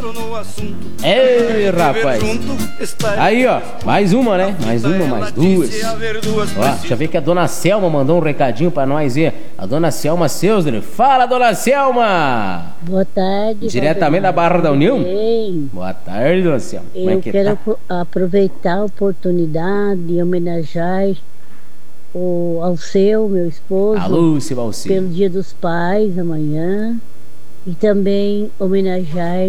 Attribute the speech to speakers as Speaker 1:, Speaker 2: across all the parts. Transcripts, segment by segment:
Speaker 1: Ei, rapaz. Aí, ó, mais uma, né? Mais uma, mais duas. Ó, deixa eu ver que a dona Selma mandou um recadinho pra nós aí. A dona Selma Seusler. Fala, dona Selma!
Speaker 2: Boa tarde.
Speaker 1: Diretamente da Barra da União?
Speaker 2: Bem.
Speaker 1: Boa tarde, dona Selma. Como é que
Speaker 2: quero
Speaker 1: tá?
Speaker 2: aproveitar a oportunidade de homenagear o Alceu, meu esposo.
Speaker 1: Alô, seu Alceu.
Speaker 2: Pelo Dia dos Pais, amanhã. E também homenagear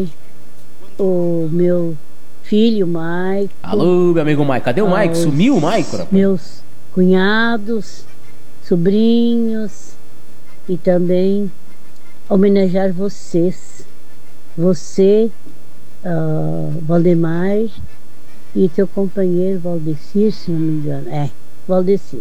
Speaker 2: o meu filho, Maico.
Speaker 1: Alô, meu amigo Maico. Cadê o Maico? Sumiu o Maico, rapaz?
Speaker 2: Meus cunhados, sobrinhos. E também homenagear vocês. Você, Valdemar, e teu companheiro Valdecir, se não me engano. Valdecir.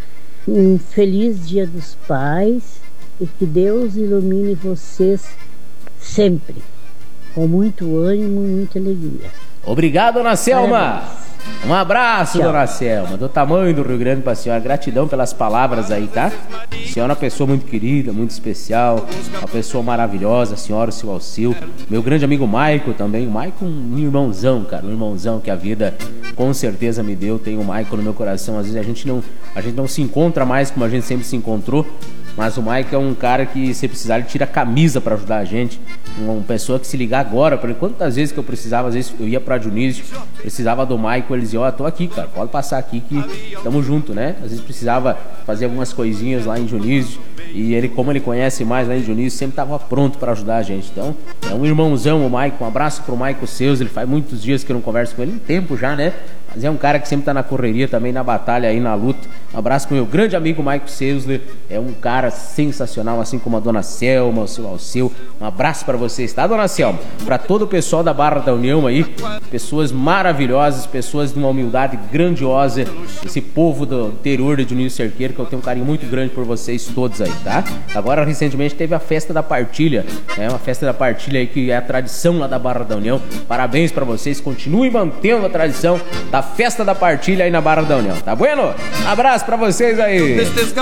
Speaker 2: Um feliz Dia dos Pais e que Deus ilumine vocês sempre, com muito ânimo e muita alegria.
Speaker 1: Obrigado, dona Selma.
Speaker 2: Parabéns.
Speaker 1: Um abraço,
Speaker 2: Tchau.
Speaker 1: dona Selma, do tamanho do Rio Grande pra senhora. Gratidão pelas palavras aí, tá? A senhora é uma pessoa muito querida, muito especial, uma pessoa maravilhosa, a senhora, o seu Alceu. Meu grande amigo Maico também. O Maico, um irmãozão, cara, um irmãozão que a vida com certeza me deu. Tenho o Maico no meu coração. Às vezes a gente não se encontra mais como a gente sempre se encontrou. Mas o Maico é um cara que, se precisar, ele tira a camisa pra ajudar a gente. Uma pessoa que, se ligar agora, por quantas vezes que eu precisava, às vezes eu ia pra Dionísio, precisava do Maico, eles diziam, ó, tô aqui, cara, pode passar aqui que tamo junto, né? Às vezes precisava fazer algumas coisinhas lá em Dionísio, e ele, como ele conhece mais lá em Dionísio, sempre tava pronto pra ajudar a gente. Então, é um irmãozão o Maico. Um abraço pro Maico Seus, ele faz muitos dias que eu não converso com ele, tempo já, né? Mas é um cara que sempre tá na correria também, na batalha aí, na luta. Um abraço pro meu grande amigo Maico Seusler. É um cara sensacional, assim como a dona Selma, o seu Alceu. Um abraço pra vocês, tá, dona Selma? Pra todo o pessoal da Barra da União aí, pessoas maravilhosas, pessoas de uma humildade grandiosa. Esse povo do interior de Dionísio Cerqueiro, que eu tenho um carinho muito grande por vocês todos aí, tá? Agora, recentemente, teve a festa da partilha, né? Uma festa da partilha aí que é a tradição lá da Barra da União. Parabéns pra vocês, continuem mantendo a tradição da festa da partilha aí na Barra da União, tá bueno? Abraço pra vocês aí.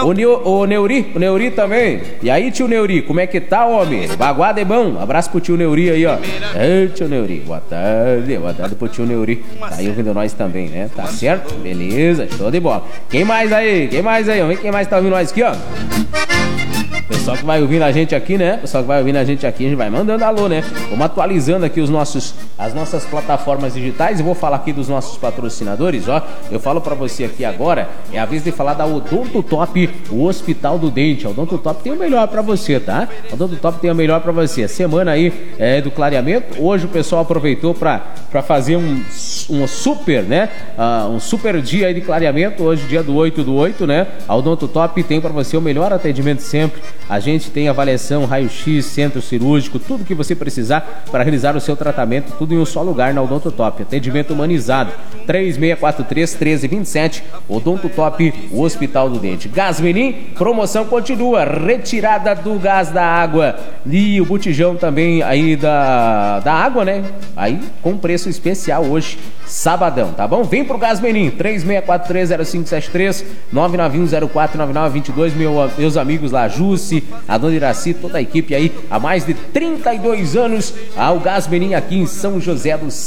Speaker 1: O Neuri também. E aí, tio Neuri, como é que tá, homem? Baguado é bom. Abraço pro tio Neuri aí, ó. Ei, tio Neuri, boa tarde pro tio Neuri. Tá aí ouvindo nós também, né? Tá certo? Beleza, show de bola. Quem mais aí? Vamos ver quem mais tá ouvindo nós aqui, ó. Pessoal que vai ouvindo a gente aqui, né? Pessoal que vai ouvindo a gente aqui, a gente vai mandando alô, né? Vamos atualizando aqui as nossas plataformas digitais. Eu vou falar aqui dos nossos patrocinadores, ó. Eu falo pra você aqui agora, é a vez de falar da Odonto Top, o Hospital do Dente. A Odonto Top tem o melhor pra você, tá? A Odonto Top tem o melhor pra você. A semana aí do clareamento. Hoje o pessoal aproveitou pra fazer um super, né? Um super dia aí de clareamento. Hoje, dia do 8/8, né? A Odonto Top tem pra você o melhor atendimento sempre. A gente tem avaliação, raio-x, centro cirúrgico, tudo que você precisar para realizar o seu tratamento, tudo em um só lugar na Odonto Top. Atendimento humanizado, 3643-1327, Odonto Top, o Hospital do Dente. Gás Menin, promoção continua, retirada do gás da água e o botijão também aí da água, né? Aí com preço especial hoje, sabadão, tá bom? Vem pro Gás Menin, 3643-0573, 991049922, meus amigos lá, Jussi, a dona Iraci, toda a equipe aí, há mais de 32 anos, ao Gás Menin aqui em São José dos